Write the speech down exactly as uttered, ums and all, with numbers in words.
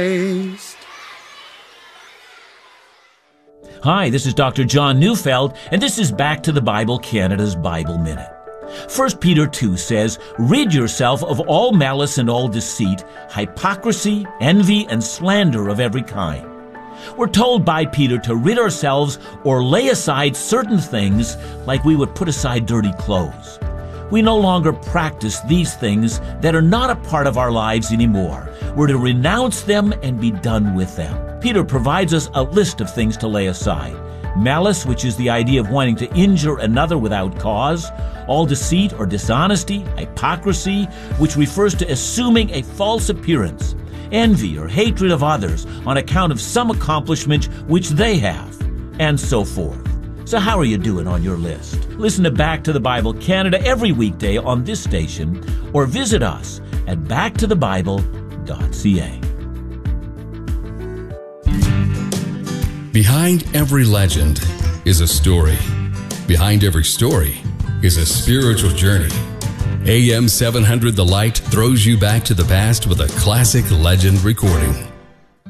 Hi, this is Doctor John Neufeld, and this is Back to the Bible Canada's Bible Minute. First Peter two says, "Rid yourself of all malice and all deceit, hypocrisy, envy, and slander of every kind." We're told by Peter to rid ourselves or lay aside certain things like we would put aside dirty clothes. We no longer practice these things that are not a part of our lives anymore. We're to renounce them and be done with them. Peter provides us a list of things to lay aside. Malice, which is the idea of wanting to injure another without cause. All deceit or dishonesty. Hypocrisy, which refers to assuming a false appearance. Envy or hatred of others on account of some accomplishment which they have, and so forth. So how are you doing on your list? Listen to Back to the Bible Canada every weekday on this station, or visit us at back to the bible dot c a. Behind every legend is a story. Behind every story is a spiritual journey. A M seven hundred The Light throws you back to the past with a classic legend recording.